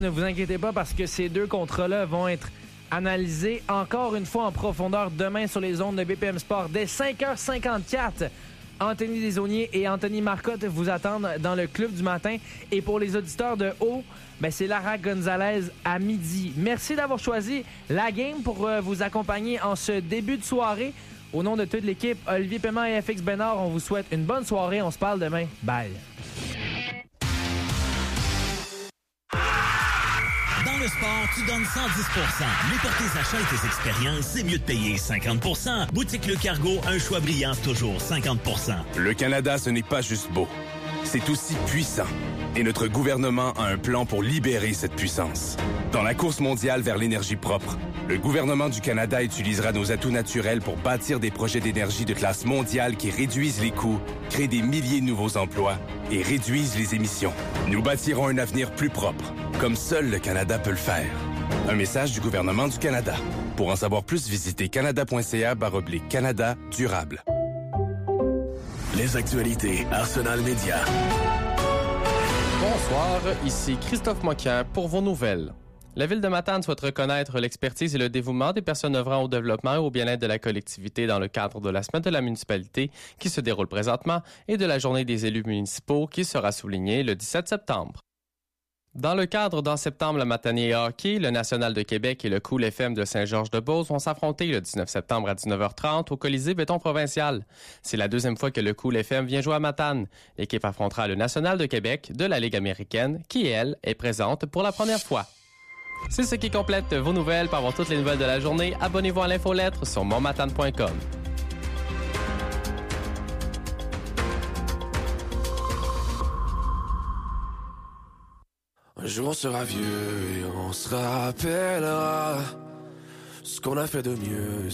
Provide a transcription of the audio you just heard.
Ne vous inquiétez pas parce que ces deux contrats-là vont être analysés encore une fois en profondeur demain sur les ondes de BPM Sport dès 5h54. Anthony Desaulniers et Anthony Marcotte vous attendent dans le club du matin. Et pour les auditeurs de haut, c'est Lara Gonzalez à midi. Merci d'avoir choisi la game pour vous accompagner en ce début de soirée. Au nom de toute l'équipe, Olivier Paiement et FX Bénard, on vous souhaite une bonne soirée. On se parle demain. Bye. Dans le sport, tu donnes 110%. Mais pour tes achats et tes expériences, c'est mieux de payer 50%. Boutique Le Cargo, un choix brillant, toujours 50%. Le Canada, ce n'est pas juste beau. C'est aussi puissant. Et notre gouvernement a un plan pour libérer cette puissance. Dans la course mondiale vers l'énergie propre, le gouvernement du Canada utilisera nos atouts naturels pour bâtir des projets d'énergie de classe mondiale qui réduisent les coûts, créent des milliers de nouveaux emplois et réduisent les émissions. Nous bâtirons un avenir plus propre, comme seul le Canada peut le faire. Un message du gouvernement du Canada. Pour en savoir plus, visitez canada.ca/Canada durable. Les actualités Arsenal Média. Bonsoir, ici Christophe Moquin pour vos nouvelles. La Ville de Matane souhaite reconnaître l'expertise et le dévouement des personnes œuvrant au développement et au bien-être de la collectivité dans le cadre de la Semaine de la municipalité qui se déroule présentement et de la Journée des élus municipaux qui sera soulignée le 17 septembre. Dans le cadre d'En septembre, la Matanier Hockey, le National de Québec et le Cool FM de Saint-Georges-de-Beauce vont s'affronter le 19 septembre à 19h30 au Colisée Béton Provincial. C'est la deuxième fois que le Cool FM vient jouer à Matane. L'équipe affrontera le National de Québec de la Ligue américaine qui, elle, est présente pour la première fois. C'est ce qui complète vos nouvelles. Pour avoir toutes les nouvelles de la journée, abonnez-vous à l'infolettre sur monmatane.com. Un jour on sera vieux et on se rappellera ce qu'on a fait de mieux.